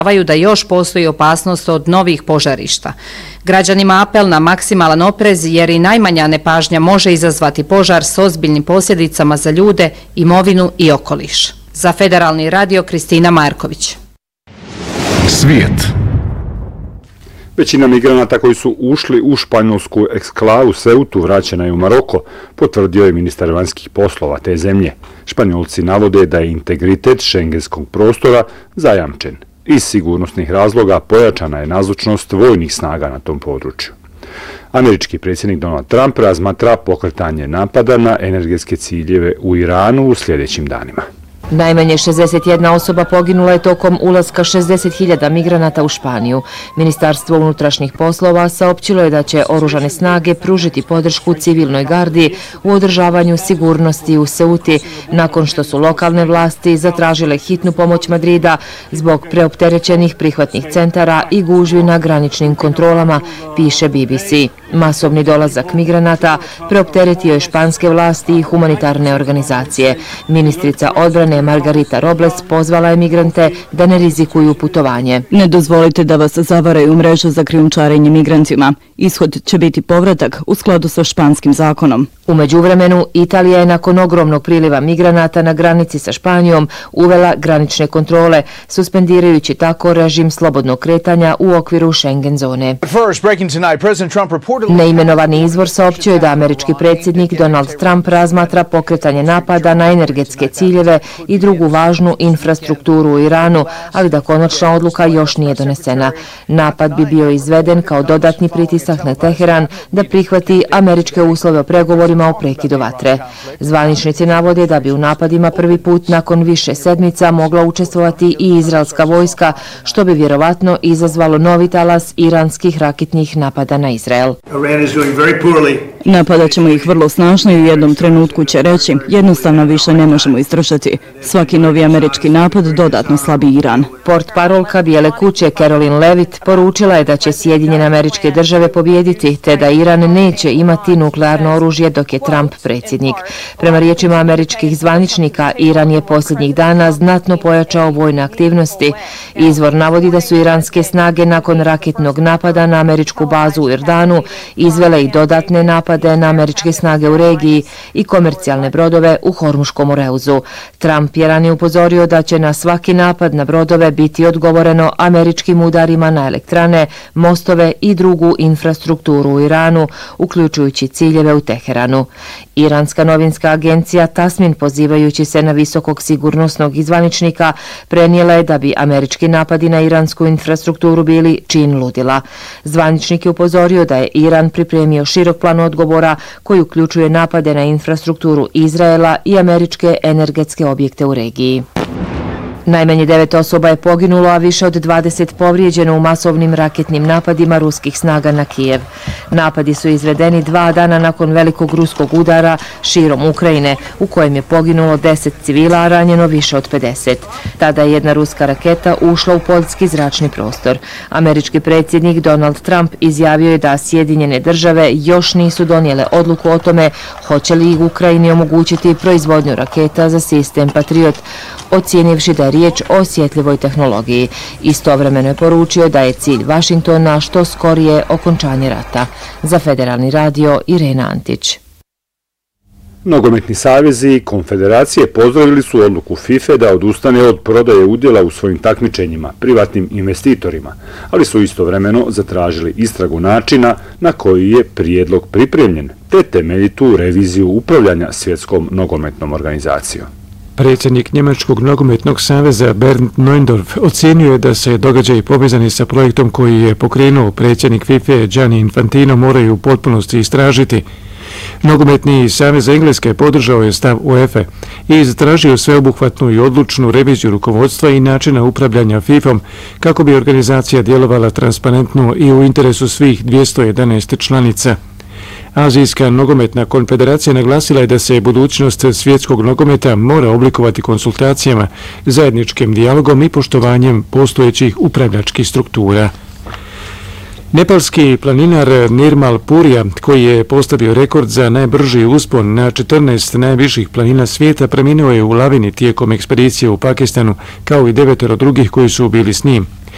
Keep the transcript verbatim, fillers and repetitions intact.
da još postoji opasnost od novih požarišta. Građanima apel na maksimalan oprez jer i najmanja nepažnja može izazvati požar s ozbiljnim posljedicama za ljude, imovinu i okoliš. Za Federalni radio Kristina Marković. Svijet. Većina migranata koji su ušli u španjolsku eksklavu Ceutu vraćena je u Maroko, potvrdio je ministar vanjskih poslova te zemlje. Španjolci navode da je integritet šengenskog prostora zajamčen. Iz sigurnosnih razloga pojačana je nazočnost vojnih snaga na tom području. Američki predsjednik Donald Trump razmatra pokretanje napada na energetske ciljeve u Iranu u sljedećim danima. Najmanje šezdeset jedna osoba poginula je tokom ulaska šezdeset hiljada migranata u Španiju. Ministarstvo unutrašnjih poslova saopćilo je da će oružane snage pružiti podršku civilnoj gardi u održavanju sigurnosti u Ceuti, nakon što su lokalne vlasti zatražile hitnu pomoć Madrida zbog preopterećenih prihvatnih centara i gužvi na graničnim kontrolama, piše B B C. Masovni dolazak migranata preopteretio je španske vlasti i humanitarne organizacije. Ministrica odbrane Margarita Robles pozvala je migrante da ne rizikuju putovanje. Ne dozvolite da vas zavaraju mrežu za krijumčarenje migrantima. Ishod će biti povratak u skladu sa španskim zakonom. U međuvremenu, Italija je nakon ogromnog priliva migranata na granici sa Španijom uvela granične kontrole, suspendirajući tako režim slobodnog kretanja u okviru Schengen zone. Neimenovani izvor saopćio je da američki predsjednik Donald Trump razmatra pokretanje napada na energetske ciljeve i drugu važnu infrastrukturu u Iranu, ali da konačna odluka još nije donesena. Napad bi bio izveden kao dodatni pritisak na Teheran da prihvati američke uslove o pregovorima o prekidu vatre. Zvaničnici navode da bi u napadima prvi put nakon više sedmica mogla učestvovati i izraelska vojska, što bi vjerovatno izazvalo novi talas iranskih raketnih napada na Izrael. Napadat ćemo ih vrlo snažno i u jednom trenutku će reći, jednostavno više ne možemo izdržati. Svaki novi američki napad dodatno slabi Iran. Portparolka Bijele kuće Caroline Levitt poručila je da će Sjedinjene Američke Države pobijediti, te da Iran neće imati nuklearno oružje dok je Trump predsjednik. Prema riječima američkih zvaničnika, Iran je posljednjih dana znatno pojačao vojne aktivnosti. Izvor navodi da su iranske snage nakon raketnog napada na američku bazu u Jordanu izvele i dodatne napade na američke snage u regiji i komercijalne brodove u Hormuškom Moreuzu. Trump je ranije upozorio da će na svaki napad na brodove biti odgovoreno američkim udarima na elektrane, mostove i drugu infrastrukturu u Iranu, uključujući ciljeve u Teheranu. Iranska novinska agencija Tasmin, pozivajući se na visokog sigurnosnog izvaničnika, prenijela je da bi američki napadi na iransku infrastrukturu bili čin ludila. Zvaničnik je upozorio da je Iran pripremio širok plan odgovora koji uključuje napade na infrastrukturu Izraela i američke energetske objekte u regiji. Najmanje devet osoba je poginulo, a više od dvadeset povrijeđeno u masovnim raketnim napadima ruskih snaga na Kijev. Napadi su izvedeni dva dana nakon velikog ruskog udara širom Ukrajine, u kojem je poginulo deset civila, a ranjeno više od pedeset. Tada je jedna ruska raketa ušla u poljski zračni prostor. Američki predsjednik Donald Trump izjavio je da Sjedinjene Države još nisu donijele odluku o tome hoće li Ukrajini omogućiti proizvodnju raketa za sistem Patriot, ocijenivši da je riječ o osjetljivoj tehnologiji. Istovremeno je poručio da je cilj Vašingtona što skorije okončanje rata. Za Federalni radio, Irena Antić. Nogometni savezi i konfederacije pozdravili su odluku FIFA da odustane od prodaje udjela u svojim takmičenjima privatnim investitorima, ali su istovremeno zatražili istragu načina na koji je prijedlog pripremljen, te temeljitu reviziju upravljanja svjetskom nogometnom organizacijom. Predsjednik Njemačkog nogometnog saveza Bernd Neuendorf ocijenio je da se događaji povezani sa projektom koji je pokrenuo predsjednik FIFA Gianni Infantino moraju u potpunosti istražiti. Nogometni savez Engleske podržao je stav UEFA i zatražio sveobuhvatnu i odlučnu reviziju rukovodstva i načina upravljanja FIFom kako bi organizacija djelovala transparentno i u interesu svih dvjesto jedanaest članica. Azijska nogometna konfederacija naglasila je da se budućnost svjetskog nogometa mora oblikovati konsultacijama, zajedničkim dijalogom i poštovanjem postojećih upravljačkih struktura. Nepalski planinar Nirmal Purja, koji je postavio rekord za najbrži uspon na četrnaest najviših planina svijeta, preminuo je u lavini tijekom ekspedicije u Pakistanu, kao i devetero drugih koji su bili s njim.